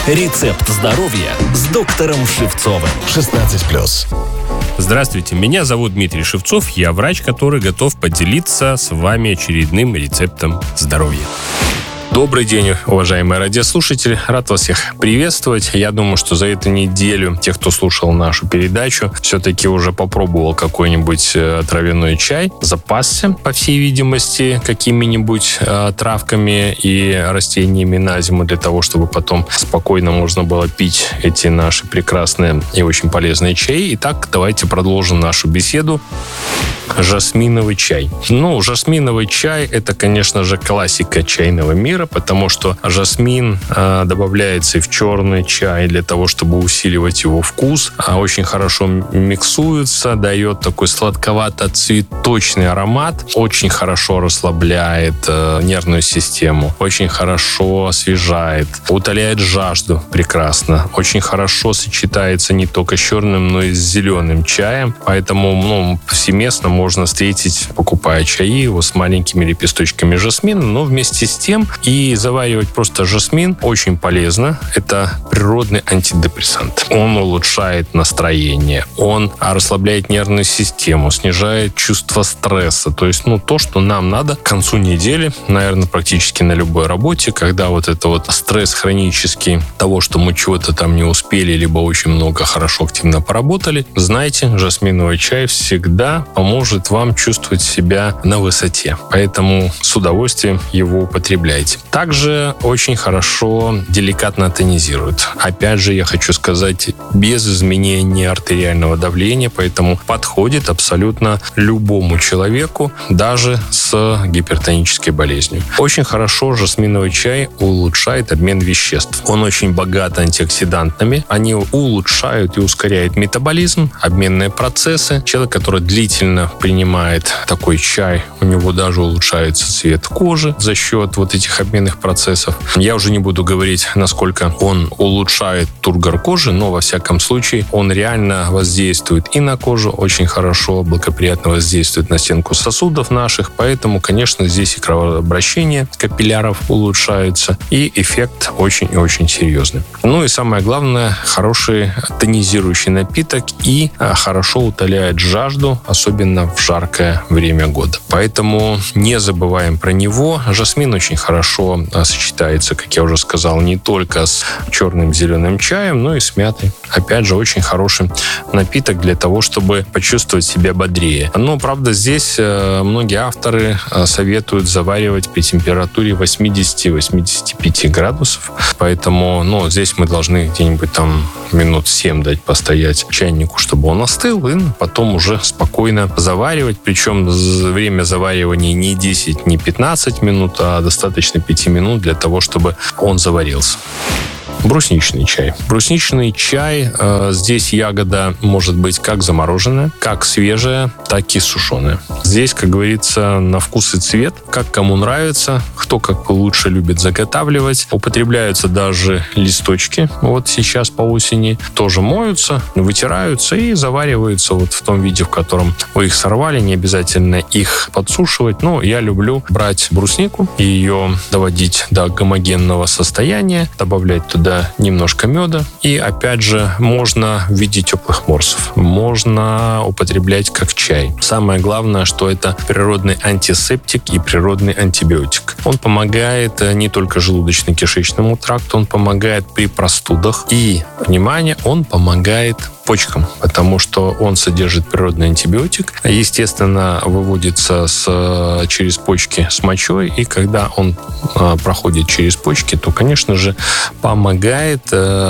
Рецепт здоровья с доктором Шевцовым. 16+. Здравствуйте, меня зовут Дмитрий Шевцов. Я врач, который готов поделиться с вами очередным рецептом здоровья. Добрый день, уважаемые радиослушатели. Рад вас всех приветствовать. Я думаю, что за эту неделю те, кто слушал нашу передачу, все-таки уже попробовал какой-нибудь травяной чай, запасся, по всей видимости, какими-нибудь травками и растениями на зиму для того, чтобы потом спокойно можно было пить эти наши прекрасные и очень полезные чаи. Итак, давайте продолжим нашу беседу. Жасминовый чай. Жасминовый чай – это, конечно же, классика чайного мира, потому что жасмин добавляется и в черный чай для того, чтобы усиливать его вкус. Очень хорошо миксуется, дает такой сладковато-цветочный аромат, очень хорошо расслабляет нервную систему, очень хорошо освежает, утоляет жажду прекрасно, очень хорошо сочетается не только с черным, но и с зеленым чаем, поэтому повсеместно можно встретить, покупая чаи его с маленькими лепесточками жасмина, но вместе с тем и заваривать просто жасмин очень полезно. Это природный антидепрессант. Он улучшает настроение, он расслабляет нервную систему, снижает чувство стресса. То есть, то, что нам надо к концу недели, наверное, практически на любой работе, когда стресс хронический того, что мы чего-то там не успели, либо очень много хорошо активно поработали, знаете, жасминовый чай всегда поможет вам чувствовать себя на высоте. Поэтому с удовольствием его употребляйте. Также очень хорошо деликатно тонизирует. Опять же, я хочу сказать, без изменения артериального давления, поэтому подходит абсолютно любому человеку, даже с гипертонической болезнью. Очень хорошо жасминовый чай улучшает обмен веществ. Он очень богат антиоксидантами. Они улучшают и ускоряют метаболизм, обменные процессы. Человек, который длительно принимает такой чай, у него даже улучшается цвет кожи за счет этих обменных процессов. Я уже не буду говорить, насколько он улучшает тургор кожи, но во всяком случае он реально воздействует и на кожу очень хорошо, благоприятно воздействует на стенку сосудов наших, поэтому, конечно, здесь и кровообращение капилляров улучшается, и эффект очень и очень серьезный. И самое главное, хороший тонизирующий напиток и хорошо утоляет жажду, особенно в жаркое время года. Поэтому не забываем про него. Жасмин очень хорошо сочетается, как я уже сказал, не только с черным зеленым чаем, но и с мятой. Опять же, очень хороший напиток для того, чтобы почувствовать себя бодрее. Но, правда, здесь многие авторы советуют заваривать при температуре 80-85 градусов. Поэтому, здесь мы должны где-нибудь минут 7 дать постоять чайнику, чтобы он остыл, и потом уже спокойно заваривать. Причем время заваривания не 10, не 15 минут, а достаточно 5 минут для того, чтобы он заварился. Брусничный чай. Брусничный чай, здесь ягода может быть как замороженная, как свежая, так и сушеная. Здесь, как говорится, на вкус и цвет, как кому нравится, кто как лучше любит заготавливать. Употребляются даже листочки. Сейчас по осени тоже моются, вытираются и завариваются в том виде, в котором вы их сорвали. Не обязательно их подсушивать. Я люблю брать бруснику и ее доводить до гомогенного состояния, добавлять туда немножко меда. И опять же, можно в виде теплых морсов. Можно употреблять как чай. Самое главное, что это природный антисептик и природный антибиотик. Он помогает не только желудочно-кишечному тракту, он помогает при простудах. И, внимание, он помогает почкам, потому что он содержит природный антибиотик. Естественно, выводится через почки с мочой, и когда он проходит через почки, то, конечно же, помогает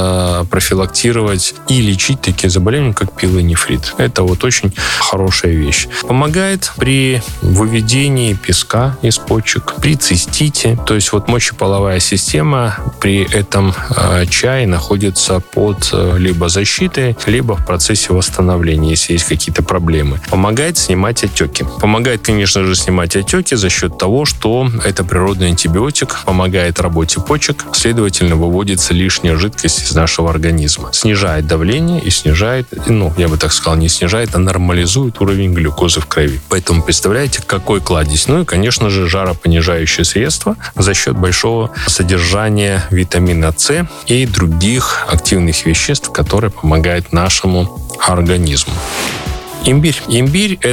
профилактировать и лечить такие заболевания, как пилонефрит. Это очень хорошая вещь. Помогает при выведении песка из почек, при цистите. То есть мочеполовая система при этом чае находится под либо защитой, либо в процессе восстановления, если есть какие-то проблемы. Помогает снимать отеки. Помогает, конечно же, снимать отеки за счет того, что это природный антибиотик, помогает работе почек, следовательно, выводится лишняя жидкость из нашего организма. Снижает давление и снижает, я бы так сказал, не снижает, а нормализует уровень глюкозы в крови. Поэтому представляете, какой кладезь. И, конечно же, жаропонижающее средство за счет большого содержания витамина С и других активных веществ, которые помогают нашему организму. Имбирь. Имбирь –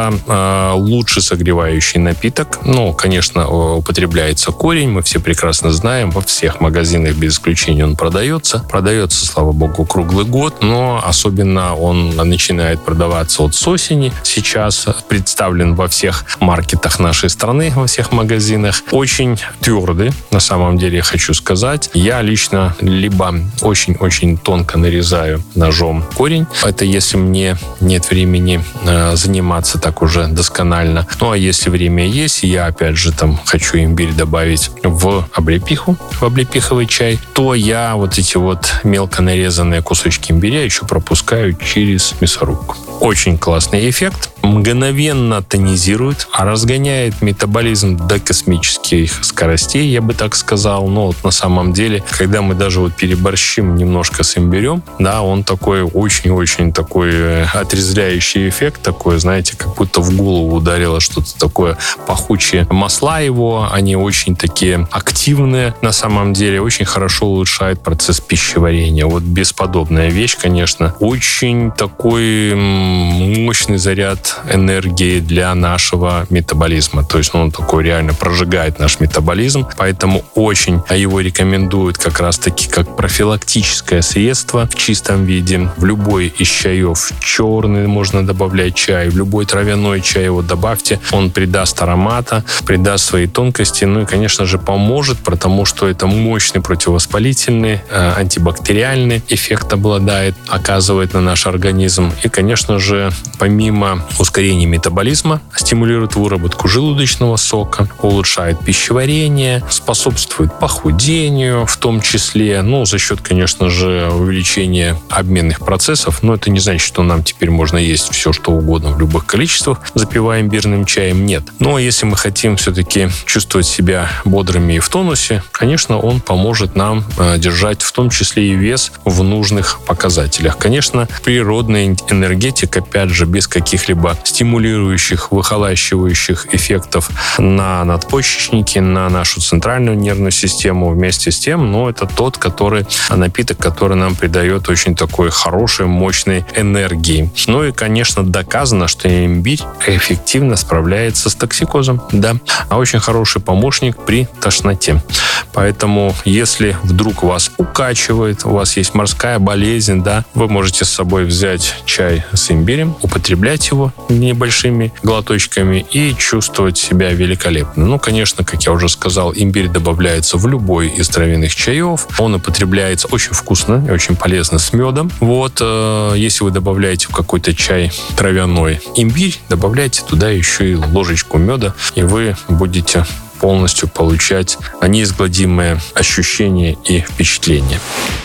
это лучший согревающий напиток. Конечно, употребляется корень. Мы все прекрасно знаем. Во всех магазинах без исключения он продается. Продается, слава богу, круглый год. Но особенно он начинает продаваться с осени. Сейчас представлен во всех маркетах нашей страны, во всех магазинах. Очень твердый, на самом деле, хочу сказать. Я лично либо очень-очень тонко нарезаю ножом корень. Это если мне нет времени заниматься так уже досконально. А если время есть, я опять же хочу имбирь добавить в облепиху, в облепиховый чай, то я эти мелко нарезанные кусочки имбиря еще пропускаю через мясорубку. Очень классный эффект. Мгновенно тонизирует, разгоняет метаболизм до космических скоростей, я бы так сказал. Но на самом деле, когда мы даже переборщим немножко с имбирем, он такой очень-очень такой отрезвляющий эффект, такой, знаете, как будто в голову ударило что-то такое пахучее. Масла его, они очень такие активные, на самом деле, очень хорошо улучшают процесс пищеварения. Бесподобная вещь, конечно. Очень такой мощный заряд энергии для нашего метаболизма. То есть он такой реально прожигает наш метаболизм, поэтому очень его рекомендуют как раз-таки как профилактическое средство в чистом виде. В любой из чаев, черный можно добавлять чай, в любой травяной чай его добавьте, он придаст аромата, придаст свои тонкости, и, конечно же, поможет, потому что это мощный противовоспалительный, антибактериальный эффект обладает, оказывает на наш организм. И, конечно же, помимо ускорение метаболизма, стимулирует выработку желудочного сока, улучшает пищеварение, способствует похудению в том числе, за счет, конечно же, увеличения обменных процессов. Но это не значит, что нам теперь можно есть все, что угодно в любых количествах, запивая имбирным чаем. Нет. Но если мы хотим все-таки чувствовать себя бодрыми и в тонусе, конечно, он поможет нам держать в том числе и вес в нужных показателях. Конечно, природный энергетик, опять же, без каких-либо стимулирующих, выхолащивающих эффектов на надпочечники, на нашу центральную нервную систему. Вместе с тем, это тот напиток, который нам придает очень такой хорошей, мощной энергии. И, конечно, доказано, что имбирь эффективно справляется с токсикозом. Да, очень хороший помощник при тошноте. Поэтому, если вдруг вас укачивает, у вас есть морская болезнь, вы можете с собой взять чай с имбирем, употреблять его небольшими глоточками и чувствовать себя великолепно. Конечно, как я уже сказал, имбирь добавляется в любой из травяных чаев. Он употребляется очень вкусно и очень полезно с медом. Если вы добавляете в какой-то чай травяной имбирь, добавляйте туда еще и ложечку меда, и вы будете полностью получать неизгладимые ощущения и впечатления.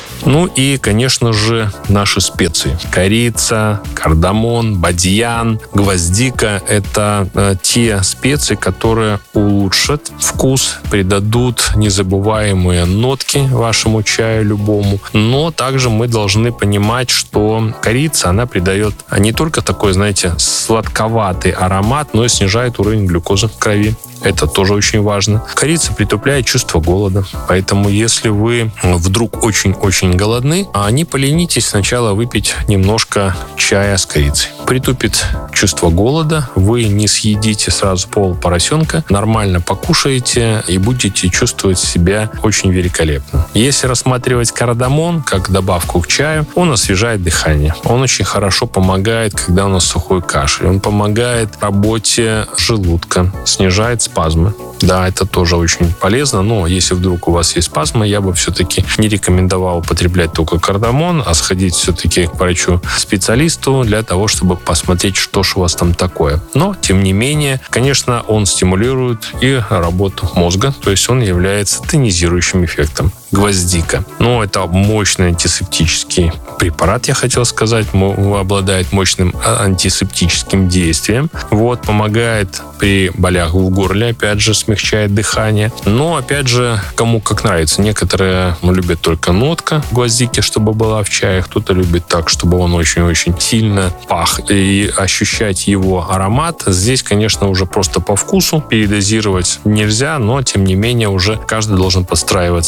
И, конечно же, наши специи. Корица, кардамон, бадьян, гвоздика – это те специи, которые улучшат вкус, придадут незабываемые нотки вашему чаю любому. Но также мы должны понимать, что корица, она придает не только такой, знаете, сладковатый аромат, но и снижает уровень глюкозы в крови. Это тоже очень важно. Корица притупляет чувство голода. Поэтому, если вы вдруг очень-очень голодны, не поленитесь сначала выпить немножко чая с корицей. Притупит чувство голода, вы не съедите сразу пол поросенка, нормально покушаете и будете чувствовать себя очень великолепно. Если рассматривать кардамон как добавку к чаю, он освежает дыхание. Он очень хорошо помогает, когда у нас сухой кашель. Он помогает работе желудка, снижает спазмы. Да, это тоже очень полезно, но если вдруг у вас есть спазмы, я бы все-таки не рекомендовал употреблять только кардамон, а сходить все-таки к врачу-специалисту для того, чтобы посмотреть, что же у вас там такое. Но, тем не менее, конечно, он стимулирует и работу мозга, то есть он является тонизирующим эффектом. Гвоздика. Это мощный антисептический препарат, я хотел сказать, обладает мощным антисептическим действием. Помогает при болях в горле, опять же, смягчает дыхание. Но, опять же, кому как нравится. Некоторые любят только нотка гвоздики, чтобы была в чае. Кто-то любит так, чтобы он очень-очень сильно пах. И ощущать его аромат. Здесь, конечно, уже просто по вкусу. Передозировать нельзя, но, тем не менее, уже каждый должен подстраиваться под себя.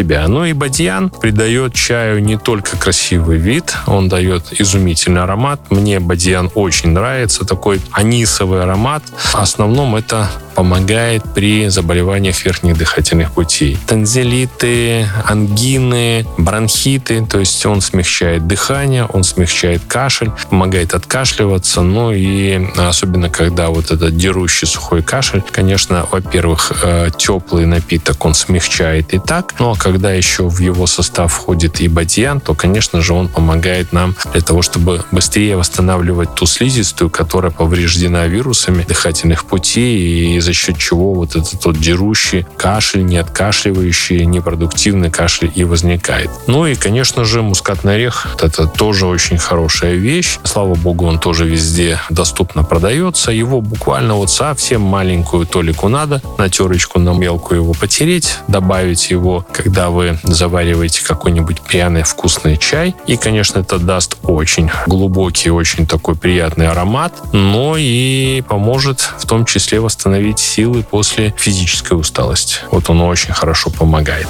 себя. Ну и бадьян придает чаю не только красивый вид, он дает изумительный аромат. Мне бадьян очень нравится, такой анисовый аромат. В основном это помогает при заболеваниях верхних дыхательных путей. Танзелиты, ангины, бронхиты, то есть он смягчает дыхание, он смягчает кашель, помогает откашливаться, ну и особенно когда вот этот дерущий сухой кашель, конечно, во-первых, теплый напиток он смягчает и так, ну а когда еще в его состав входит и бадьян, то, конечно же, он помогает нам для того, чтобы быстрее восстанавливать ту слизистую, которая повреждена вирусами дыхательных путей, и за счет чего вот этот вот дерущий кашель, неоткашливающий, непродуктивный кашель и возникает. Ну и, конечно же, мускатный орех — это тоже очень хорошая вещь. Слава богу, он тоже везде доступно продается. Его буквально вот совсем маленькую толику надо, на терочку, на мелкую его потереть, добавить его, когда вы завариваете какой-нибудь пряный вкусный чай. И, конечно, это даст очень глубокий, очень такой приятный аромат, но и поможет в том числе восстановить силы после физической усталости. Вот он очень хорошо помогает.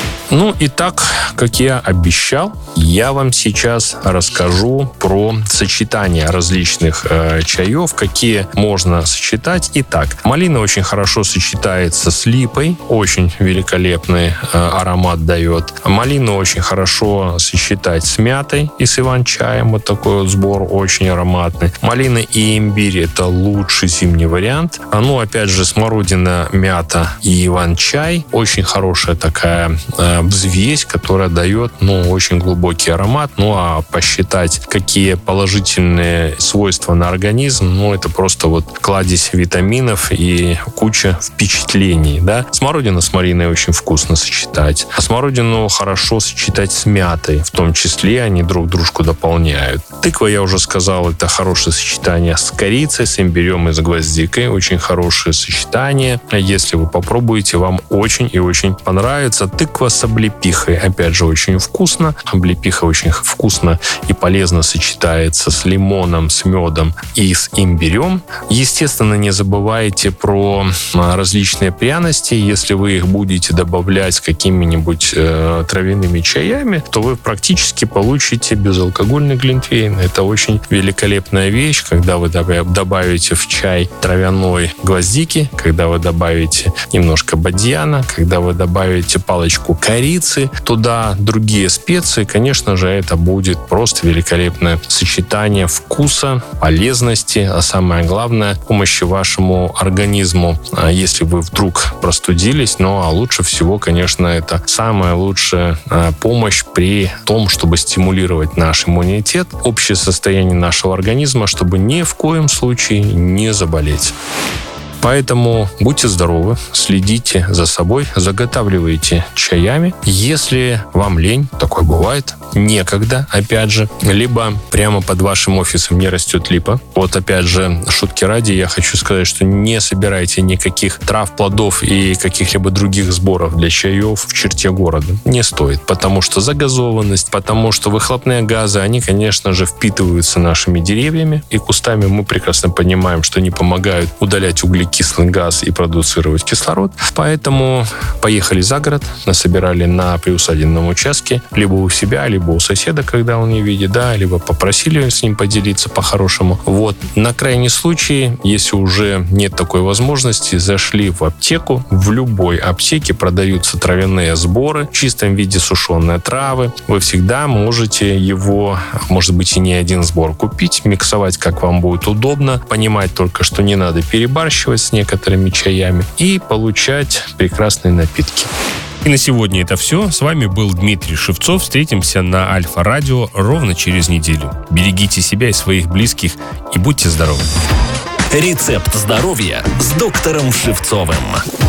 Ну и так, как я обещал, я вам сейчас расскажу про сочетание различных чаев, какие можно сочетать. Итак, малина очень хорошо сочетается с липой, очень великолепный аромат дает. Малину очень хорошо сочетать с мятой и с иван-чаем, вот такой вот сбор очень ароматный. Малина и имбирь — это лучший зимний вариант. Ну, опять же, смородина, мята и иван-чай — очень хорошая такая взвесь, которая дает, очень глубокий аромат. Ну, а посчитать, какие положительные свойства на организм, это просто вот кладезь витаминов и куча впечатлений, да. Смородина с малиной очень вкусно сочетать. А смородину хорошо сочетать с мятой, в том числе они друг дружку дополняют. Тыква, я уже сказал, это хорошее сочетание с корицей, с имбирем и с гвоздикой. Очень хорошее сочетание. Если вы попробуете, вам очень и очень понравится. Тыква с облепихой, опять же, очень вкусно. Облепиха очень вкусно и полезно сочетается с лимоном, с медом и с имбирем. Естественно, не забывайте про различные пряности. Если вы их будете добавлять с какими-нибудь травяными чаями, то вы практически получите безалкогольный глинтвейн. Это очень великолепная вещь, когда вы добавите в чай травяной гвоздики, когда вы добавите немножко бадьяна, когда вы добавите палочку корицы, туда другие специи, конечно же, это будет просто великолепное сочетание вкуса, полезности, а самое главное, помощи вашему организму, если вы вдруг простудились. Ну, а лучше всего, конечно, это самая лучшая помощь при том, чтобы стимулировать наш иммунитет, общее состояние нашего организма, чтобы ни в коем случае не заболеть. Поэтому будьте здоровы, следите за собой, заготавливайте чаями. Если вам лень, такое бывает, некогда, опять же, либо прямо под вашим офисом не растет липа. Вот опять же, шутки ради, я хочу сказать, что не собирайте никаких трав, плодов и каких-либо других сборов для чаев в черте города. Не стоит, потому что загазованность, потому что выхлопные газы, они, конечно же, впитываются нашими деревьями и кустами. Мы прекрасно понимаем, что они помогают удалять углекислый газ и продуцировать кислород. Поэтому поехали за город, насобирали на приусадебном участке, либо у себя, либо у соседа, когда он не видит, да, либо попросили с ним поделиться по-хорошему. Вот. На крайний случай, если уже нет такой возможности, зашли в аптеку. В любой аптеке продаются травяные сборы, в чистом виде сушеные травы. Вы всегда можете его, может быть, и не один сбор купить, миксовать, как вам будет удобно, понимать только, что не надо перебарщивать с некоторыми чаями и получать прекрасные напитки. И на сегодня это все. С вами был Дмитрий Шевцов. Встретимся на Альфа-радио ровно через неделю. Берегите себя и своих близких и будьте здоровы. Рецепт здоровья с доктором Шевцовым.